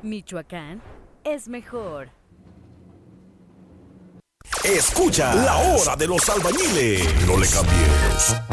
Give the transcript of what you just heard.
Michoacán es mejor. Escucha La Hora de los Albañiles. No le cambies.